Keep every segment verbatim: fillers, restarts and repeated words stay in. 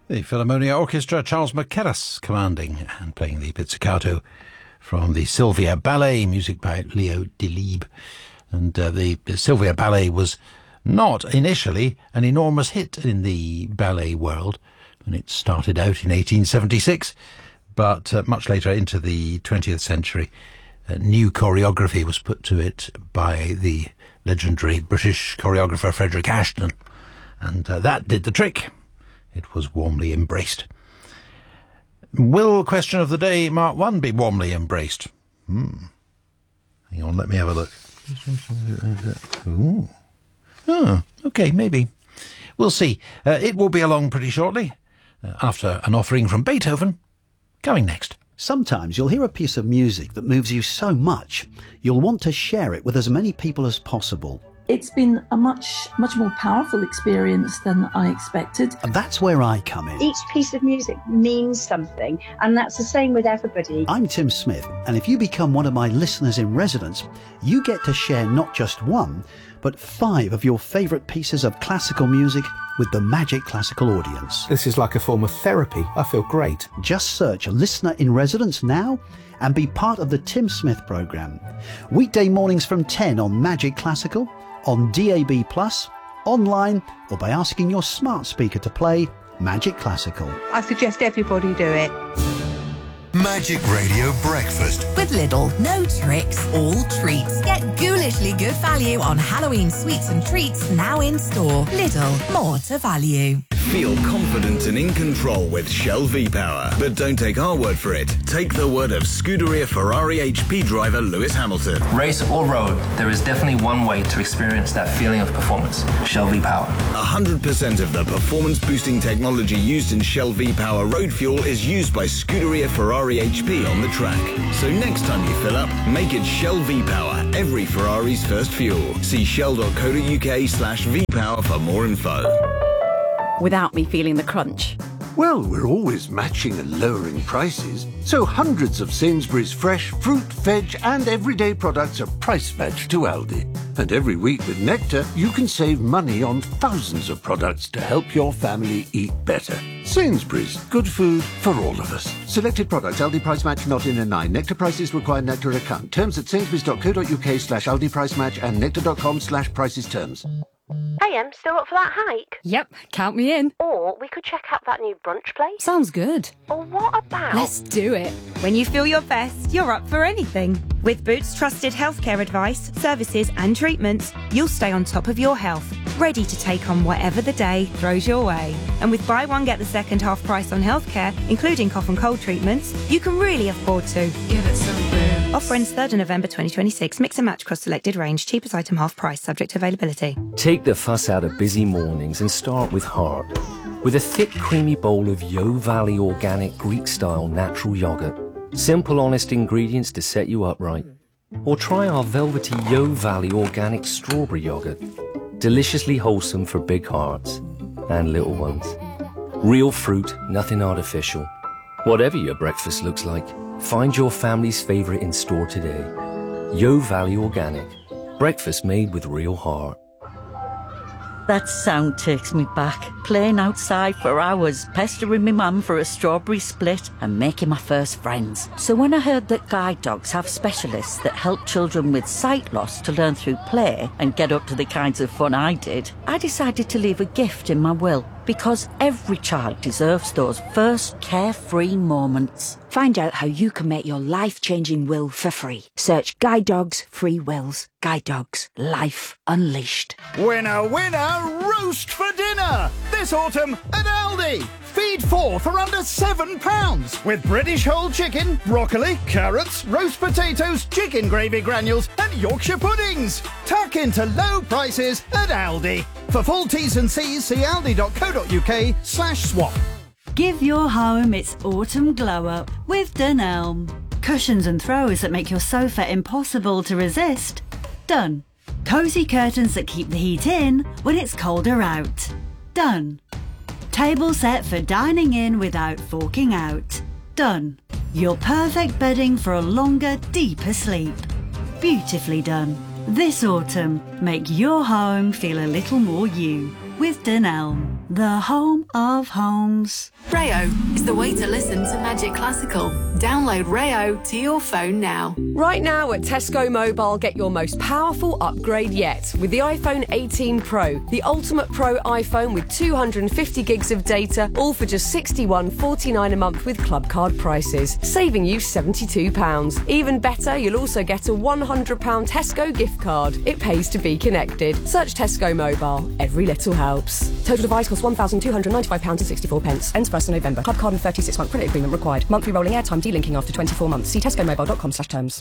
The Philharmonia Orchestra, Charles Mackerras commanding and playing the pizzicato from the Sylvia Ballet, music by Leo Delibes. And uh, the Sylvia Ballet was not initially an enormous hit in the ballet world when it started out in eighteen seventy-six, but uh, much later into the twentieth century, uh, new choreography was put to it by the legendary British choreographer Frederick Ashton, and uh, that did the trick. It was warmly embraced. Will question of the day, Mark one, be warmly embraced? Hmm. Hang on, let me have a look. Ooh. Oh, okay, maybe. We'll see. Uh, it will be along pretty shortly, uh, after an offering from Beethoven. Coming next. Sometimes you'll hear a piece of music that moves you so much, you'll want to share it with as many people as possible. It's been a much, much more powerful experience than I expected. And that's where I come in. Each piece of music means something, and that's the same with everybody. I'm Tim Smith, and if you become one of my listeners in residence, you get to share not just one, but five of your favourite pieces of classical music with the Magic Classical audience. This is like a form of therapy. I feel great. Just search Listener in Residence now and be part of the Tim Smith programme. Weekday mornings from ten on Magic Classical, on D A B plus, online, or by asking your smart speaker to play Magic Classical. I suggest everybody do it. Magic Radio Breakfast. With Lidl, no tricks, all treats. Get ghoulishly good value on Halloween sweets and treats now in store. Lidl, more to value. Feel confident and in control with Shell V-Power. But don't take our word for it. Take the word of Scuderia Ferrari H P driver Lewis Hamilton. Race or road, there is definitely one way to experience that feeling of performance. Shell V-Power. one hundred percent of the performance-boosting technology used in Shell V-Power road fuel is used by Scuderia Ferrari H P on the track. So next time you fill up, make it Shell V-Power, every Ferrari's first fuel. See shell.co.uk slash V-Power for more info. Without me feeling the crunch. Well, we're always matching and lowering prices, so hundreds of Sainsbury's fresh fruit, veg and everyday products are price matched to Aldi. And every week with Nectar, you can save money on thousands of products to help your family eat better. Sainsbury's, good food for all of us. Selected products, Aldi price match not in a nine. Nectar prices require Nectar account. Terms at sainsbury's.co.uk slash Aldi price match and nectar.com slash prices terms. Hey, Em, still up for that hike? Yep, count me in. Or we could check out that new brunch place. Sounds good. Or what about... Let's do it. When you feel your best, you're up for anything. With Boots trusted healthcare advice, services and treatments, you'll stay on top of your health, ready to take on whatever the day throws your way. And with buy one, get the second half price on healthcare, including cough and cold treatments, you can really afford to. Give it some Boots. Offer ends third of November twenty twenty-six. Mix and match across selected range. Cheapest item half price, subject to availability. Take the fuss out of busy mornings and start with heart. With a thick, creamy bowl of Yo Valley organic Greek-style natural yoghurt. Simple, honest ingredients to set you up right. Or try our velvety Yo Valley organic strawberry yoghurt. Deliciously wholesome for big hearts and little ones. Real fruit, nothing artificial. Whatever your breakfast looks like, find your family's favourite in store today. Yo Valley Organic. Breakfast made with real heart. That sound takes me back. Playing outside for hours, pestering my mum for a strawberry split and making my first friends. So when I heard that guide dogs have specialists that help children with sight loss to learn through play and get up to the kinds of fun I did, I decided to leave a gift in my will. Because every child deserves those first carefree moments. Find out how you can make your life-changing will for free. Search Guide Dogs Free Wills. Guide Dogs. Life Unleashed. Winner, winner, roast for dinner! This autumn at Aldi. Feed four for under seven pounds. With British whole chicken, broccoli, carrots, roast potatoes, chicken gravy granules and Yorkshire puddings. Tuck into low prices at Aldi. For full T's and C's, see aldi.co.uk slash swap. Give your home its autumn glow-up with Dunelm. Cushions and throws that make your sofa impossible to resist. Done. Cosy curtains that keep the heat in when it's colder out. Done. Table set for dining in without forking out. Done. Your perfect bedding for a longer, deeper sleep. Beautifully done. This autumn, make your home feel a little more you with Dunelm. the home of homes. Rayo is the way to listen to Magic Classical. Download Rayo to your phone now. Right now at Tesco Mobile, get your most powerful upgrade yet with the iPhone eighteen Pro, the ultimate Pro iPhone with two hundred fifty gigs of data, all for just sixty-one forty-nine a month with club card prices, saving you seventy-two pounds. Even better, you'll also get a one hundred pounds Tesco gift card. It pays to be connected. Search Tesco Mobile. Every little helps. Total device costs one thousand two hundred ninety-five pounds sixty-four. Ends first of November. Club card and thirty-six month credit agreement required. Monthly rolling airtime delinking after twenty-four months. See tesco mobile dot com slash terms.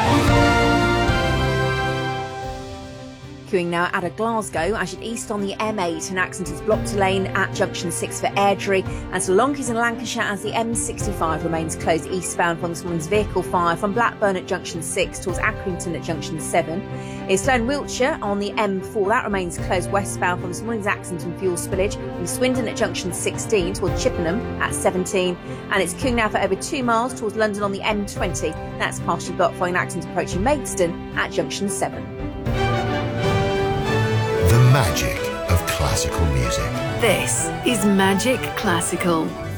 Queuing now out of Glasgow, as you east on the M eight, and accident is blocked to lane at junction six for Airdrie, and to Lonkeys in Lancashire as the M sixty-five remains closed eastbound from this morning's vehicle fire from Blackburn at junction six towards Accrington at junction seven. It's slow in Wiltshire on the M four, that remains closed westbound from this morning's accident and fuel spillage from Swindon at junction sixteen towards Chippenham at seventeen, and it's queuing now for over two miles towards London on the M twenty. That's partially blocked following an accident approaching Maidstone at junction seven. The magic of classical music. This is Magic Classical.